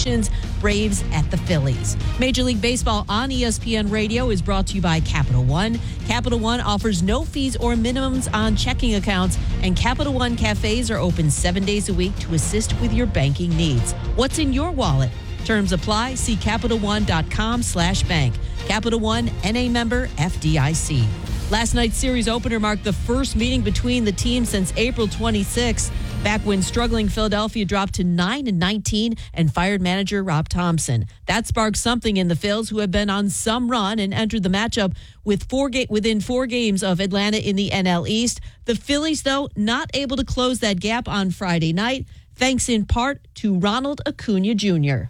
predictions. Braves at the Phillies. Major League Baseball on ESPN Radio is brought to you by Capital One. Capital One offers no fees or minimums on checking accounts, and Capital One cafes are open 7 days a week to assist with your banking needs. What's in your wallet? Terms apply. See CapitalOne.com/bank. Capital One, NA member, FDIC. Last night's series opener marked the first meeting between the teams since April 26th, back when struggling Philadelphia dropped to 9-19 and fired manager Rob Thompson. That sparked something in the Phils, who have been on some run and entered the matchup with within 4 games of Atlanta in the NL East. The Phillies, though, not able to close that gap on Friday night, thanks in part to Ronald Acuna Jr.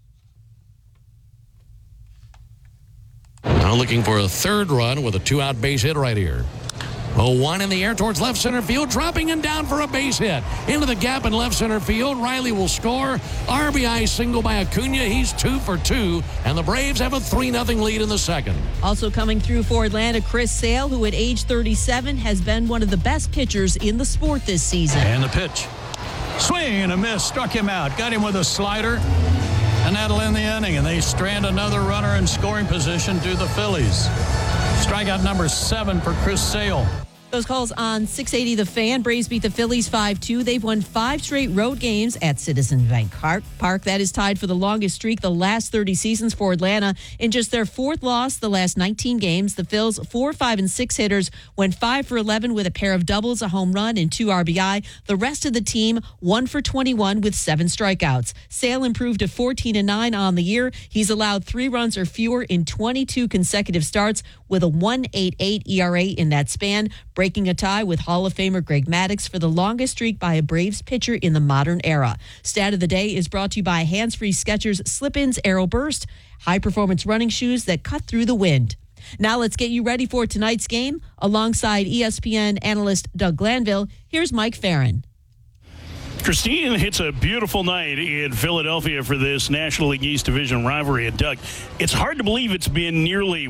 Now looking for a third run with a 2-out base hit right here. 0-1 in the air towards left center field, dropping and down for a base hit. Into the gap in left center field. Riley will score. RBI single by Acuna. He's 2 for 2, and the Braves have a 3-0 lead in the second. Also coming through for Atlanta, Chris Sale, who at age 37 has been one of the best pitchers in the sport this season. And the pitch. Swing and a miss. Struck him out. Got him with a slider. And that'll end the inning, and they strand another runner in scoring position to the Phillies. Strikeout number 7 for Chris Sale. Those calls on 680 The Fan. Braves beat the Phillies 5-2. They've won 5 straight road games at Citizens Bank Park. That is tied for the longest streak the last 30 seasons for Atlanta. In just their 4th loss the last 19 games, the Phils 4, 5, and 6 hitters went 5 for 11 with a pair of doubles, a home run, and 2 RBI. The rest of the team 1 for 21 with 7 strikeouts. Sale improved to 14-9 on the year. He's allowed 3 runs or fewer in 22 consecutive starts with a 1.88 ERA in that span, breaking a tie with Hall of Famer Greg Maddux for the longest streak by a Braves pitcher in the modern era. Stat of the day is brought to you by Hands-Free Skechers Slip-ins Aero Burst, high-performance running shoes that cut through the wind. Now let's get you ready for tonight's game. Alongside ESPN analyst Doug Glanville, here's Mike Farron. Christine, it's a beautiful night in Philadelphia for this National League East Division rivalry. And Doug, it's hard to believe it's been nearly,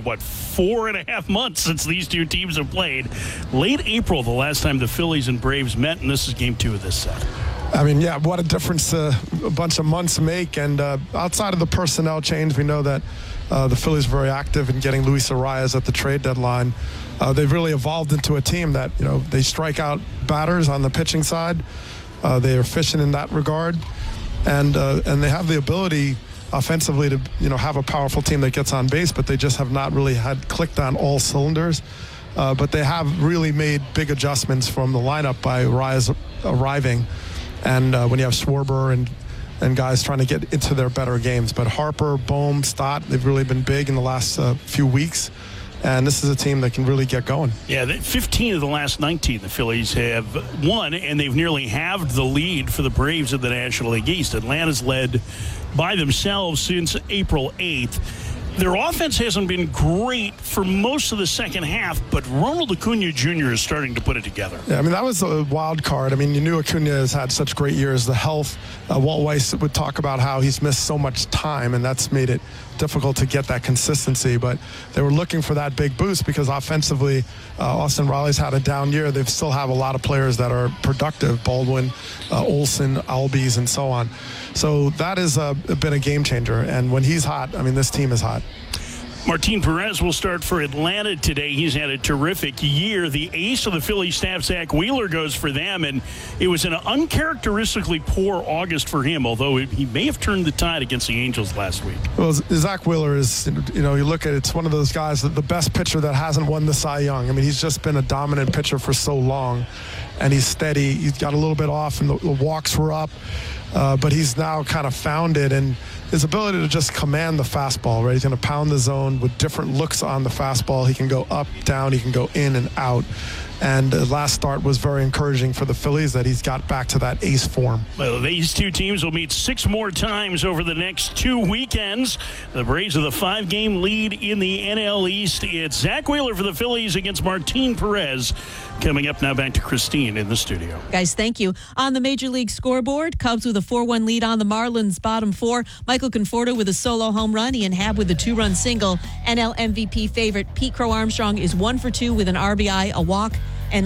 4.5 months since these two teams have played. Late April, the last time the Phillies and Braves met, and this is game 2 of this set. I mean, yeah, what a difference a bunch of months make. And outside of the personnel change, we know that the Phillies are very active in getting Luis Arias at the trade deadline. They've really evolved into a team that, they strike out batters on the pitching side. They are efficient in that regard, and they have the ability offensively to have a powerful team that gets on base, but they just have not really had clicked on all cylinders. But they have really made big adjustments from the lineup by Arias arriving, and when you have Schwarber and guys trying to get into their better games. But Harper, Bohm, Stott, they've really been big in the last few weeks. And this is a team that can really get going. Yeah, 15 of the last 19 the Phillies have won, and they've nearly halved the lead for the Braves of the National League East. Atlanta's led by themselves since April 8th. Their offense hasn't been great for most of the second half, but Ronald Acuna Jr. is starting to put it together. Yeah, I mean, that was a wild card. I mean, you knew Acuna has had such great years. The health, Walt Weiss would talk about how he's missed so much time, and that's made it difficult to get that consistency. But they were looking for that big boost because offensively, Austin Riley's had a down year. They still have a lot of players that are productive, Baldwin, Olsen, Albies, and so on. So that has been a game changer. And when he's hot, I mean, this team is hot. Martin Perez will start for Atlanta today. He's had a terrific year. The ace of the Philly staff, Zach Wheeler, goes for them, and it was an uncharacteristically poor August for him, although he may have turned the tide against the Angels last week. Well, Zach Wheeler is, you look at it, it's one of those guys, the best pitcher that hasn't won the Cy Young. I mean, he's just been a dominant pitcher for so long, and he's steady. He's got a little bit off, and the walks were up, but he's now kind of found it, and his ability to just command the fastball, right? He's going to pound the zone with different looks on the fastball. He can go up, down, he can go in and out. And the last start was very encouraging for the Phillies that he's got back to that ace form. Well, these two teams will meet 6 more times over the next 2 weekends. The Braves have the 5-game lead in the NL East. It's Zach Wheeler for the Phillies against Martin Perez. Coming up now, back to Christine in the studio. Guys, thank you. On the Major League scoreboard, Cubs with a 4-1 lead on the Marlins bottom 4. Michael Conforto with a solo home run. Ian Happ with a 2-run single. NL MVP favorite Pete Crow Armstrong is 1 for 2 with an RBI, a walk, and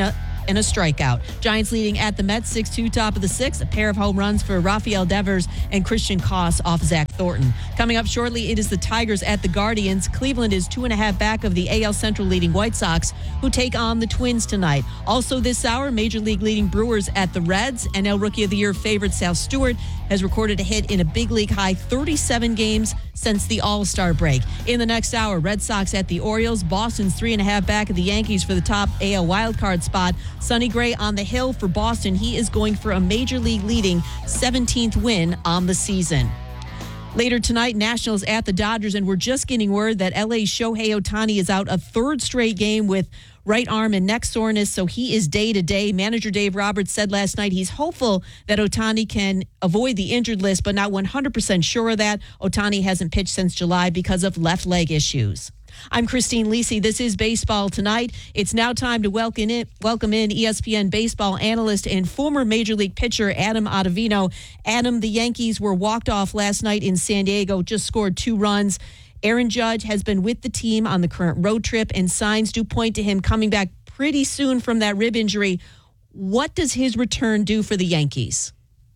and a strikeout. Giants leading at the Mets 6-2 top of the sixth. A pair of home runs for Rafael Devers and Christian Koss off Zach Thornton. Coming up shortly, it is the Tigers at the Guardians. Cleveland is 2.5 back of the AL Central leading White Sox, who take on the Twins tonight. Also this hour, Major League leading Brewers at the Reds. NL Rookie of the Year favorite Sal Stewart has recorded a hit in a big league high 37 games since the All-Star break. In the next hour, Red Sox at the Orioles. Boston's 3.5 back of the Yankees for the top AL wildcard spot. Sonny Gray on the hill for Boston. He is going for a Major League leading 17th win on the season. Later tonight, Nationals at the Dodgers, and we're just getting word that LA's Shohei Ohtani is out a third straight game with right arm and neck soreness, so he is day-to-day. Manager Dave Roberts said last night he's hopeful that Ohtani can avoid the injured list, but not 100% sure of that. Ohtani hasn't pitched since July because of left leg issues. I'm Christine Lisi. This is Baseball Tonight. It's now time to welcome in ESPN baseball analyst and former Major League pitcher Adam Ottavino. Adam, the Yankees were walked off last night in San Diego, just scored 2 runs. Aaron Judge has been with the team on the current road trip, and signs do point to him coming back pretty soon from that rib injury. What does his return do for the Yankees?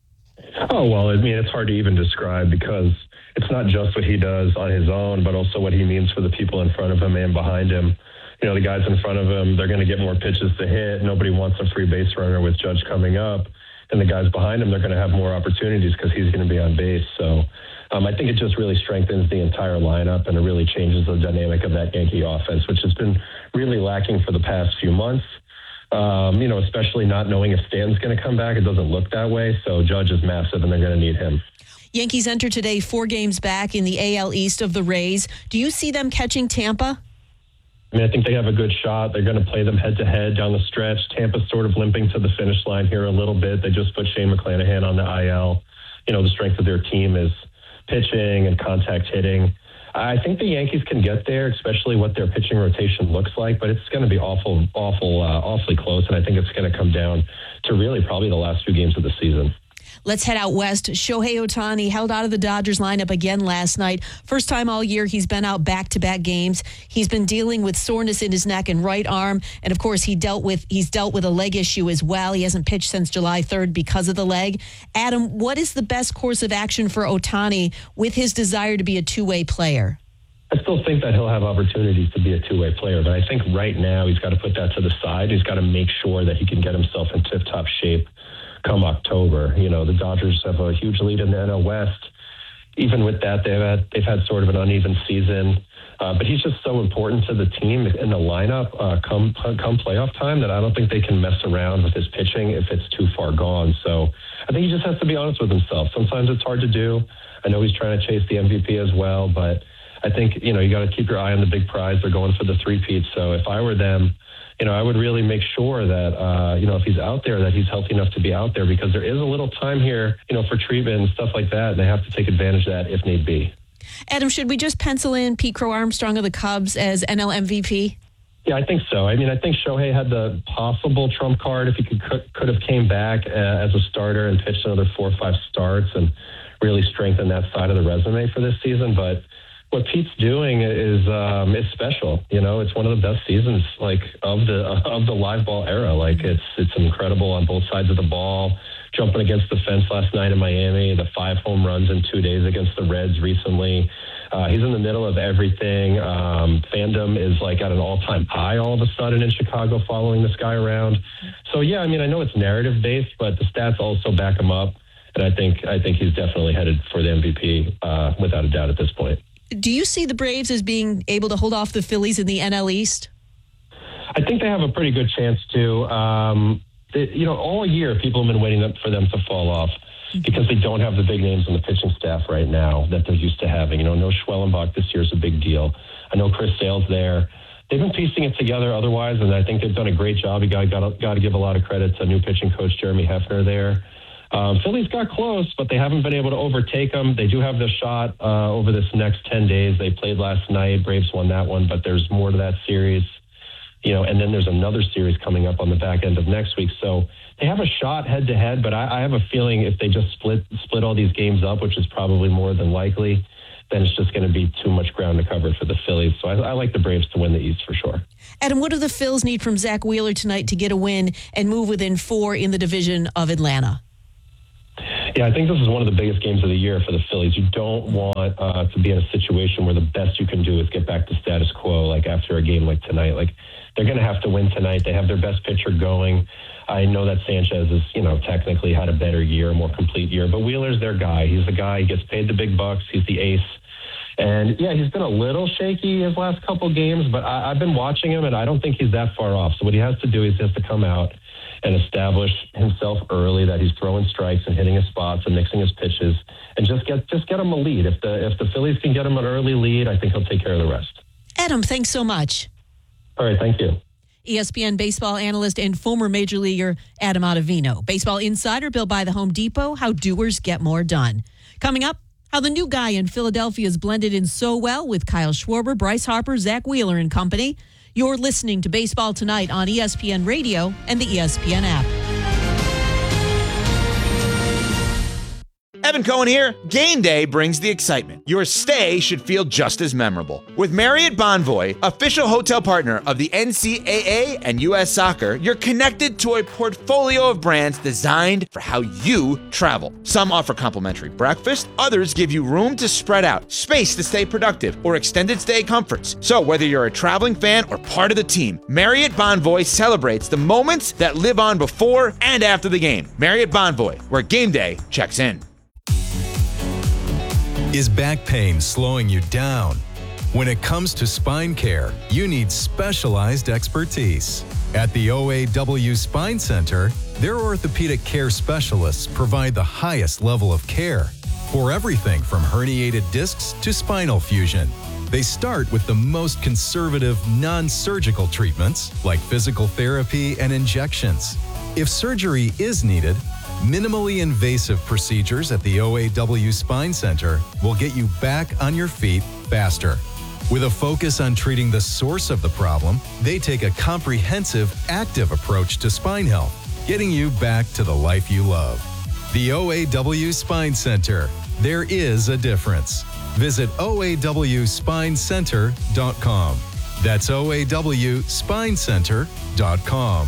Oh, well, I mean, it's hard to even describe because it's not just what he does on his own, but also what he means for the people in front of him and behind him. You know, the guys in front of him, they're going to get more pitches to hit. Nobody wants a free base runner with Judge coming up. And the guys behind him, they're going to have more opportunities because he's going to be on base. So I think it just really strengthens the entire lineup, and it really changes the dynamic of that Yankee offense, which has been really lacking for the past few months. You know, especially not knowing if Stanton's going to come back. It doesn't look that way. So Judge is massive, and they're going to need him. Yankees enter today 4 games back in the AL East of the Rays. Do you see them catching Tampa? I mean, I think they have a good shot. They're going to play them head-to-head down the stretch. Tampa's sort of limping to the finish line here a little bit. They just put Shane McClanahan on the IL. You know, the strength of their team is pitching and contact hitting. I think the Yankees can get there, especially what their pitching rotation looks like, but it's going to be awfully close, and I think it's going to come down to really probably the last few games of the season. Let's head out west. Shohei Ohtani held out of the Dodgers lineup again last night. First time all year he's been out back-to-back games. He's been dealing with soreness in his neck and right arm, and of course he's dealt with a leg issue as well. He hasn't pitched since July 3rd because of the leg. Adam, what is the best course of action for Ohtani with his desire to be a two-way player? I still think that he'll have opportunities to be a two-way player, but I think right now he's got to put that to the side. He's got to make sure that he can get himself in tip-top shape come October. You know, the Dodgers have a huge lead in the NL West. Even with that, they've had sort of an uneven season. But he's just so important to the team in the lineup come playoff time that I don't think they can mess around with his pitching if it's too far gone. So I think he just has to be honest with himself. Sometimes it's hard to do. I know he's trying to chase the MVP as well, but I think, you know, you got to keep your eye on the big prize. They're going for the three-peat. So if I were them, you know, I would really make sure that, you know, if he's out there, that he's healthy enough to be out there, because there is a little time here, you know, for treatment and stuff like that. And they have to take advantage of that if need be. Adam, should we just pencil in Pete Crow Armstrong of the Cubs as NL MVP? Yeah, I think so. I mean, I think Shohei had the possible trump card if he could have came back as a starter and pitched another 4 or 5 starts and really strengthened that side of the resume for this season. But what Pete's doing is special. You know, it's one of the best seasons like of the live ball era. Like it's incredible on both sides of the ball. Jumping against the fence last night in Miami, the 5 home runs in 2 days against the Reds recently. He's in the middle of everything. Fandom is like at an all-time high all of a sudden in Chicago following this guy around. So yeah, I mean, I know it's narrative based, but the stats also back him up. And I think he's definitely headed for the MVP without a doubt at this point. Do you see the Braves as being able to hold off the Phillies in the NL East? I think they have a pretty good chance to. You know, all year people have been waiting for them to fall off because they don't have the big names on the pitching staff right now that they're used to having. You know, no Schwellenbach this year is a big deal. I know Chris Sale's there. They've been piecing it together otherwise, and I think they've done a great job. You got to give a lot of credit to new pitching coach Jeremy Hefner there. Phillies got close, but they haven't been able to overtake them. They do have the shot over this next 10 days. They played last night. Braves won that one, but there's more to that series. You know, and then there's another series coming up on the back end of next week. So they have a shot head-to-head, but I have a feeling if they just split all these games up, which is probably more than likely, then it's just going to be too much ground to cover for the Phillies. So I like the Braves to win the East for sure. Adam, what do the Phils need from Zach Wheeler tonight to get a win and move within 4 in the division of Atlanta? Yeah, I think this is one of the biggest games of the year for the Phillies. You don't want to be in a situation where the best you can do is get back to status quo, like after a game like tonight. Like, they're going to have to win tonight. They have their best pitcher going. I know that Sanchez has, technically had a better year, a more complete year, but Wheeler's their guy. He's the guy. He gets paid the big bucks. He's the ace. And, yeah, he's been a little shaky his last couple games, but I've been watching him, and I don't think he's that far off. So what he has to do is he has to come out and establish himself early, that he's throwing strikes and hitting his spots and mixing his pitches, and just get him a lead. If the Phillies can get him an early lead, I think he'll take care of the rest. Adam, thanks so much. All right, thank you. ESPN baseball analyst and former Major Leaguer Adam Ottavino. Baseball Insider, built by the Home Depot, how doers get more done. Coming up, how the new guy in Philadelphia is blended in so well with Kyle Schwarber, Bryce Harper, Zach Wheeler and company. You're listening to Baseball Tonight on ESPN Radio and the ESPN app. Evan Cohen here. Game day brings the excitement. Your stay should feel just as memorable. With Marriott Bonvoy, official hotel partner of the NCAA and U.S. Soccer, you're connected to a portfolio of brands designed for how you travel. Some offer complimentary breakfast, others give you room to spread out, space to stay productive, or extended stay comforts. So whether you're a traveling fan or part of the team, Marriott Bonvoy celebrates the moments that live on before and after the game. Marriott Bonvoy, where game day checks in. Is back pain slowing you down? When it comes to spine care, you need specialized expertise. At the OAW Spine Center, their orthopedic care specialists provide the highest level of care for everything from herniated discs to spinal fusion. They start with the most conservative, non-surgical treatments like physical therapy and injections. If surgery is needed, minimally invasive procedures at the OAW Spine Center will get you back on your feet faster. With a focus on treating the source of the problem, they take a comprehensive, active approach to spine health, getting you back to the life you love. The OAW Spine Center. There is a difference. Visit OAWSpineCenter.com. That's OAWSpineCenter.com.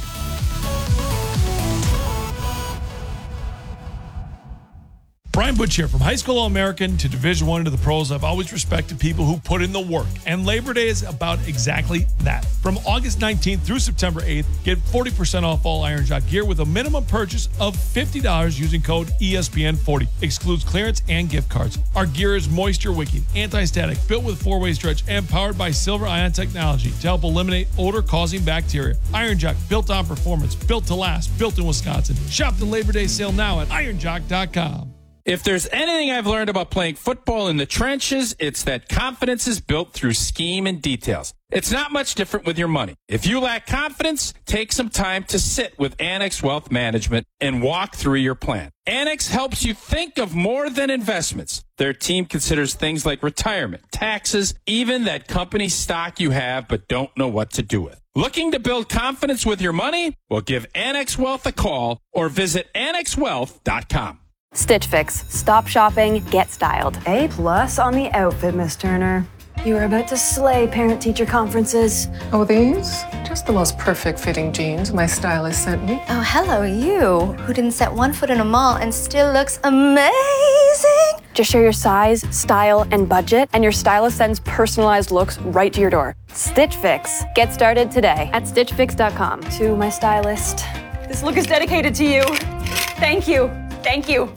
Brian Butch here. From high school All-American to Division I to the pros, I've always respected people who put in the work. And Labor Day is about exactly that. From August 19th through September 8th, get 40% off all Iron Jock gear with a minimum purchase of $50 using code ESPN40. Excludes clearance and gift cards. Our gear is moisture wicking, anti-static, built with 4-way stretch, and powered by Silver Ion technology to help eliminate odor-causing bacteria. Iron Jock, built on performance, built to last, built in Wisconsin. Shop the Labor Day sale now at ironjock.com. If there's anything I've learned about playing football in the trenches, it's that confidence is built through scheme and details. It's not much different with your money. If you lack confidence, take some time to sit with Annex Wealth Management and walk through your plan. Annex helps you think of more than investments. Their team considers things like retirement, taxes, even that company stock you have but don't know what to do with. Looking to build confidence with your money? Well, give Annex Wealth a call or visit AnnexWealth.com. Stitch Fix. Stop shopping, get styled. A+ on the outfit, Miss Turner. You were about to slay parent-teacher conferences. Oh, these? Just the most perfect fitting jeans my stylist sent me. Oh, hello, you, who didn't set one foot in a mall and still looks amazing. Just share your size, style, and budget, and your stylist sends personalized looks right to your door. Stitch Fix. Get started today at StitchFix.com. To my stylist, this look is dedicated to you. Thank you. Thank you.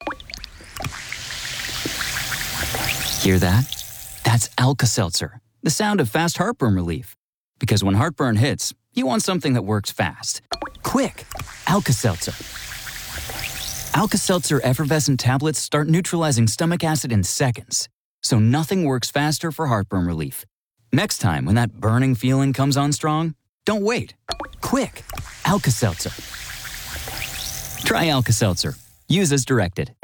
Hear that? That's Alka-Seltzer, the sound of fast heartburn relief. Because when heartburn hits, you want something that works fast. Quick, Alka-Seltzer. Alka-Seltzer effervescent tablets start neutralizing stomach acid in seconds. So nothing works faster for heartburn relief. Next time when that burning feeling comes on strong, don't wait. Quick, Alka-Seltzer. Try Alka-Seltzer. Use as directed.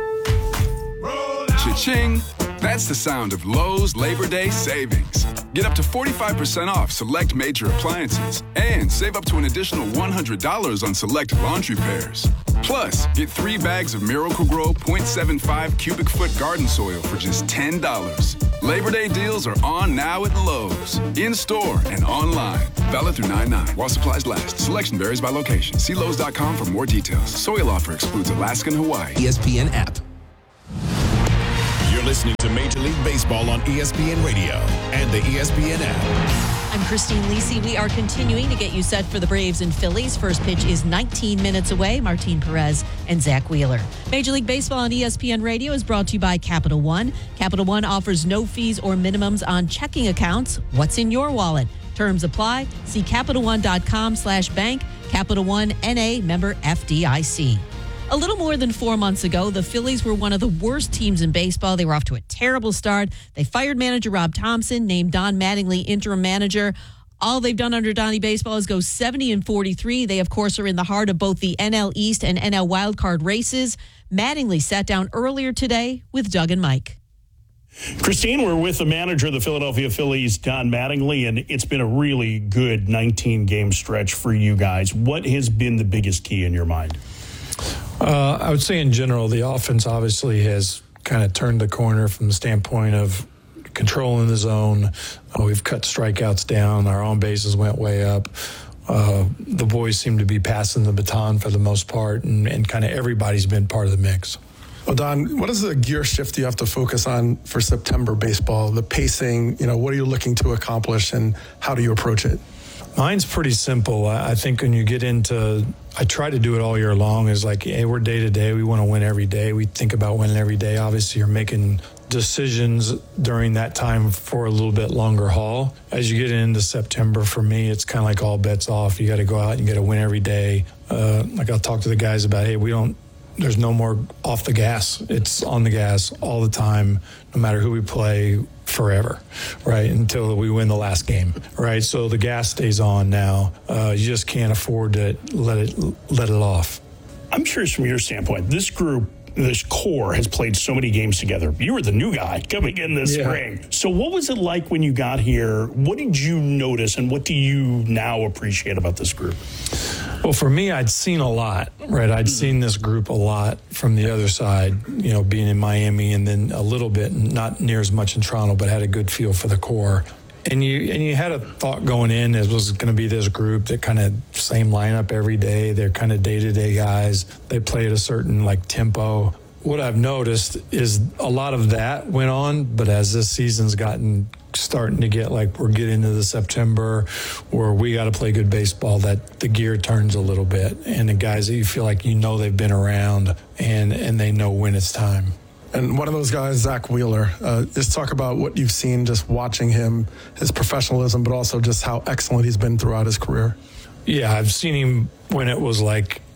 Cha-ching! That's the sound of Lowe's Labor Day savings. Get up to 45% off select major appliances and save up to an additional $100 on select laundry pairs. Plus, get 3 bags of Miracle-Gro 0.75 cubic foot garden soil for just $10. Labor Day deals are on now at Lowe's. In-store and online. Valid through 9/9 while supplies last. Selection varies by location. See Lowe's.com for more details. Soil offer excludes Alaska and Hawaii. ESPN app. You're listening to Major League Baseball on ESPN Radio and the ESPN app. I'm Christine Lisi. We are continuing to get you set for the Braves and Phillies. First pitch is 19 minutes away. Martin Perez and Zach Wheeler. Major League Baseball on ESPN Radio is brought to you by Capital One. Capital One offers no fees or minimums on checking accounts. What's in your wallet? Terms apply. See CapitalOne.com/bank. Capital One NA, member FDIC. A little more than 4 months ago, the Phillies were one of the worst teams in baseball. They were off to a terrible start. They fired manager Rob Thompson, named Don Mattingly interim manager. All they've done under Donnie Baseball is go 70-43. They, of course, are in the heart of both the NL East and NL wildcard races. Mattingly sat down earlier today with Doug and Mike. Christine, we're with the manager of the Philadelphia Phillies, Don Mattingly, and it's been a really good 19-game stretch for you guys. What has been the biggest key in your mind? I would say in general, the offense obviously has kind of turned the corner from the standpoint of controlling the zone. We've cut strikeouts down. Our on bases went way up. The boys seem to be passing the baton for the most part, and kind of everybody's been part of the mix. Well, Don, what is the gear shift you have to focus on for September baseball? The pacing, what are you looking to accomplish, and how do you approach it? Mine's pretty simple. I think when you get into, I try to do it all year long, is like, hey, we're day to day. We want to win every day. We think about winning every day. Obviously, you're making decisions during that time for a little bit longer haul. As you get into September, for me, it's kind of like all bets off. You got to go out and you got to win every day. Like I'll talk to the guys about, hey, there's no more off the gas. It's on the gas all the time, no matter who we play, forever, right? Until we win the last game, right? So the gas stays on now. You just can't afford to let it off. I'm curious from your standpoint, this group, this core has played so many games together. You were the new guy coming in this spring. So what was it like when you got here? What did you notice, and what do you now appreciate about this group? Well, for me, I'd seen a lot, right? I'd seen this group a lot from the other side, being in Miami, and then a little bit, not near as much in Toronto, but had a good feel for the core. And you had a thought going in, it was going to be this group that kind of same lineup every day. They're kind of day-to-day guys. They play at a certain tempo. What I've noticed is a lot of that went on, but as this season's starting to get we're getting into the September where we got to play good baseball, that the gear turns a little bit, and the guys that you feel like they've been around and they know when it's time. And one of those guys, Zach Wheeler, just talk about what you've seen just watching him, his professionalism, but also just how excellent he's been throughout his career. Yeah, I've seen him when it was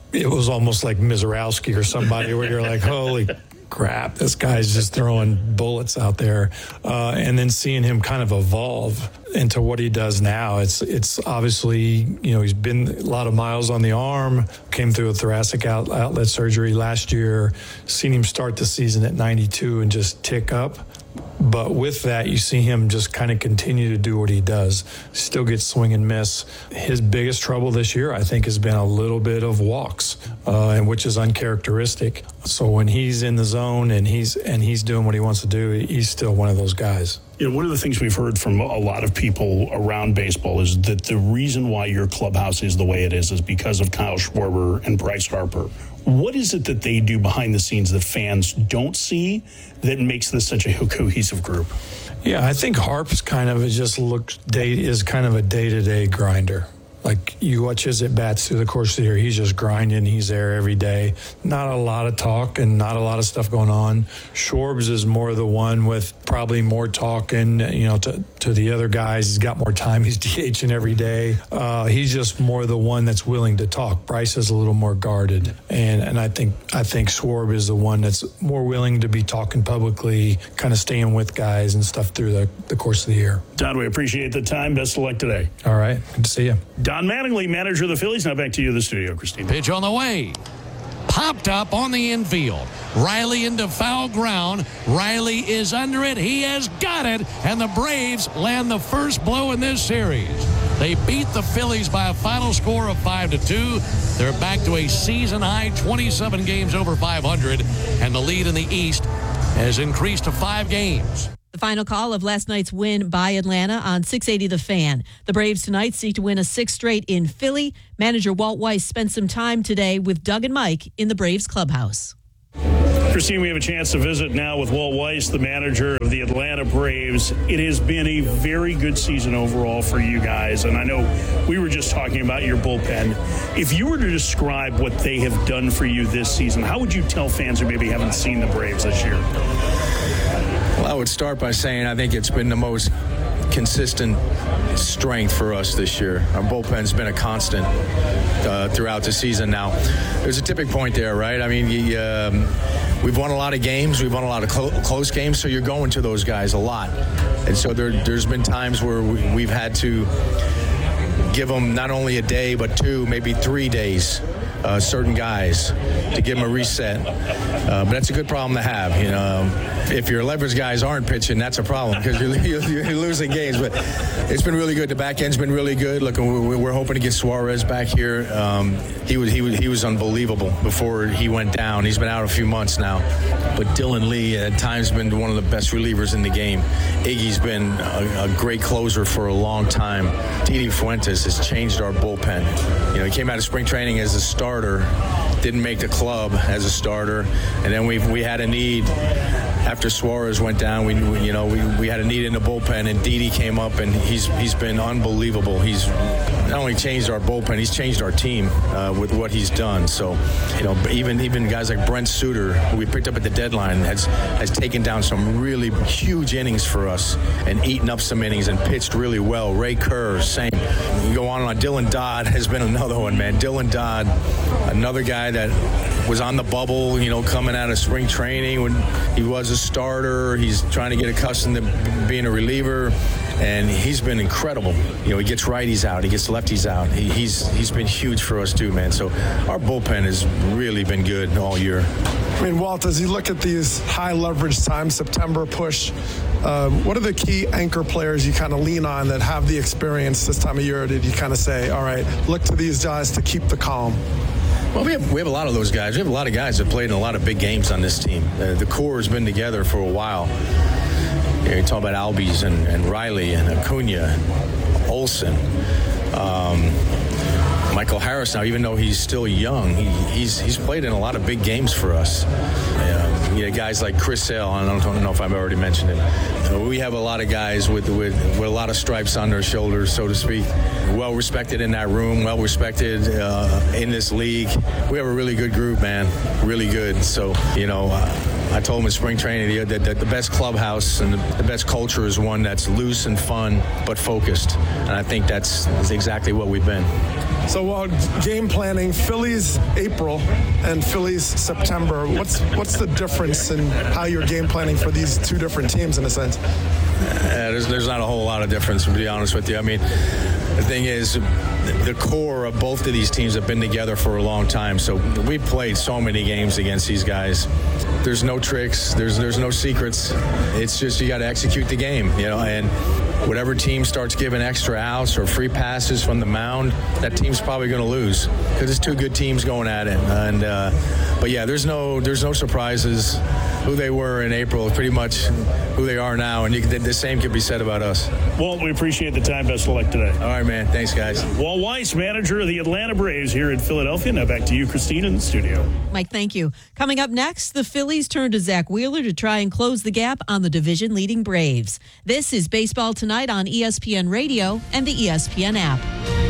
almost like Mizorowski or somebody where you're like, holy crap, this guy's just throwing bullets out there. And then seeing him kind of evolve into what he does now, it's obviously, he's been a lot of miles on the arm, came through a thoracic outlet surgery last year, seen him start the season at 92 and just tick up. But with that, you see him just kind of continue to do what he does. Still gets swing and miss. His biggest trouble this year, I think, has been a little bit of walks, and which is uncharacteristic. So when he's in the zone and he's doing what he wants to do, he's still one of those guys. One of the things we've heard from a lot of people around baseball is that the reason why your clubhouse is the way it is because of Kyle Schwarber and Bryce Harper. What is it that they do behind the scenes that fans don't see that makes this such a cohesive group? Yeah, I think Harp's kind of is kind of a day-to-day grinder. Like, you watch his at-bats through the course of the year, he's just grinding. He's there every day. Not a lot of talk and not a lot of stuff going on. Schwarbs is more the one with probably more talking, to the other guys. He's got more time. He's DHing every day. He's just more the one that's willing to talk. Bryce is a little more guarded. And I think Schwarb is the one that's more willing to be talking publicly, kind of staying with guys and stuff through the course of the year. Don, we appreciate the time. Best of luck today. All right. Good to see you. Don Mattingly, manager of the Phillies. Now back to you in the studio, Christine. Pitch on the way. Popped up on the infield. Riley into foul ground. Riley is under it. He has got it. And the Braves land the first blow in this series. They beat the Phillies by a final score of 5-2. They're back to a season-high 27 games over 500, and the lead in the East has increased to 5 games. The final call of last night's win by Atlanta on 680 The Fan. The Braves tonight seek to win a 6th straight in Philly. Manager Walt Weiss spent some time today with Doug and Mike in the Braves clubhouse. Christine, we have a chance to visit now with Walt Weiss, the manager of the Atlanta Braves. It has been a very good season overall for you guys, and I know we were just talking about your bullpen. If you were to describe what they have done for you this season, how would you tell fans who maybe haven't seen the Braves this year? Well, I would start by saying I think it's been the most consistent strength for us this year. Our bullpen's been a constant throughout the season now. There's a tipping point there, right? I mean, we've won a lot of games. We've won a lot of close games, so you're going to those guys a lot. And so there's been times where we've had to give them not only a day, but 2, maybe 3 days, certain guys, to give them a reset. But that's a good problem to have, you know. If your leverage guys aren't pitching, that's a problem because you're losing games. But it's been really good. The back end's been really good. Look, we're hoping to get Suarez back here. He was unbelievable before he went down. He's been out a few months now. But Dylan Lee at times been one of the best relievers in the game. Iggy's been a great closer for a long time. Didi Fuentes has changed our bullpen. You know, he came out of spring training as a starter, didn't make the club as a starter, and then we had a need. After Suarez went down, we had a need in the bullpen, and Didi came up, and he's been unbelievable. He's not only changed our bullpen, he's changed our team with what he's done. So, you know, even guys like Brent Suter, who we picked up at the deadline, has taken down some really huge innings for us and eaten up some innings and pitched really well. Ray Kerr, same. You go on. Dylan Dodd has been another one, man. Dylan Dodd, another guy that was on the bubble, you know, coming out of spring training when he was a starter. He's trying to get accustomed to being a reliever, and he's been incredible. You know, he gets righties out, he gets lefties out. He's been huge for us too, man. So our bullpen has really been good all year. I mean, Walt, as you look at these high leverage times, September push, what are the key anchor players you kind of lean on that have the experience this time of year? Did you kind of say, all right, look to these guys to keep the calm? Well, we have a lot of those guys. We have a lot of guys that played in a lot of big games on this team. The core has been together for a while. You talk about Albies and Riley and Acuna, Olsen, Michael Harris. Now, even though he's still young, he's played in a lot of big games for us. Guys like Chris Sale. I don't know if I've already mentioned it. We have a lot of guys with a lot of stripes on their shoulders, so to speak. Well respected in that room, well respected in this league. We have a really good group, man. Really good. So, you know, I told him in spring training that the best clubhouse and the best culture is one that's loose and fun but focused. And I think that's exactly what we've been. So while game planning, Phillies April and Phillies September, what's the difference in how you're game planning for these two different teams in a sense? There's not a whole lot of difference, to be honest with you. I mean, the thing is, the core of both of these teams have been together for a long time. So we've played so many games against these guys. There's no tricks. There's no secrets. It's just you got to execute the game, you know. And whatever team starts giving extra outs or free passes from the mound, that team's probably going to lose because it's two good teams going at it. And but yeah, there's no surprises. Who they were in April, pretty much who they are now, and the same could be said about us. Walt, we appreciate the time. Best of luck today. All right, man. Thanks, guys. Walt Weiss, manager of the Atlanta Braves here in Philadelphia. Now back to you, Christine, in the studio. Mike, thank you. Coming up next, the Phillies turn to Zach Wheeler to try and close the gap on the division-leading Braves. This is Baseball Tonight on ESPN Radio and the ESPN app.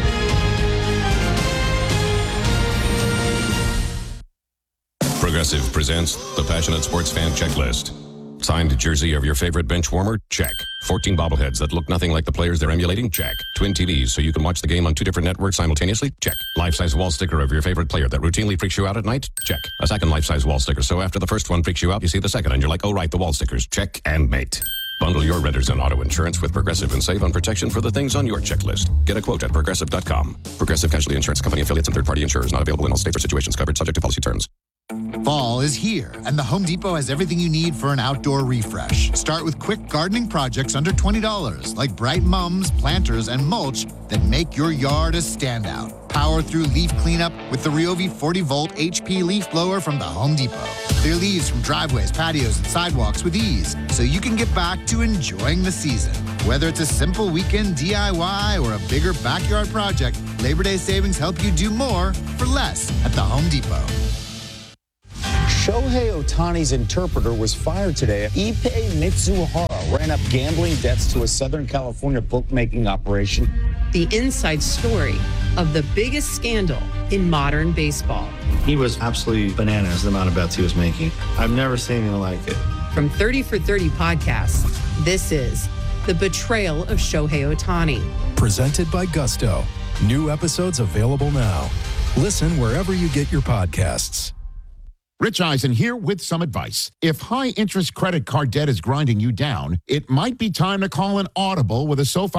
Progressive presents the Passionate Sports Fan Checklist. Signed jersey of your favorite bench warmer? Check. 14 bobbleheads that look nothing like the players they're emulating? Check. Twin TVs so you can watch the game on 2 different networks simultaneously? Check. Life-size wall sticker of your favorite player that routinely freaks you out at night? Check. A second life-size wall sticker so after the first one freaks you out, you see the second and you're like, oh right, the wall stickers. Check and mate. Bundle your renters and auto insurance with Progressive and save on protection for the things on your checklist. Get a quote at Progressive.com. Progressive Casualty Insurance Company affiliates and third-party insurers not available in all states or situations covered subject to policy terms. Fall is here, and the Home Depot has everything you need for an outdoor refresh. Start with quick gardening projects under $20, like bright mums, planters, and mulch that make your yard a standout. Power through leaf cleanup with the Ryobi 40-volt HP leaf blower from the Home Depot. Clear leaves from driveways, patios, and sidewalks with ease, so you can get back to enjoying the season. Whether it's a simple weekend DIY or a bigger backyard project, Labor Day savings help you do more for less at the Home Depot. Shohei Ohtani's interpreter was fired today. Ippei Mitsuhara ran up gambling debts to a Southern California bookmaking operation. The inside story of the biggest scandal in modern baseball. He was absolutely bananas, the amount of bets he was making. I've never seen anything like it. From 30 for 30 podcasts, this is The Betrayal of Shohei Ohtani. Presented by Gusto. New episodes available now. Listen wherever you get your podcasts. Rich Eisen here with some advice. If high-interest credit card debt is grinding you down, it might be time to call an audible with a SoFi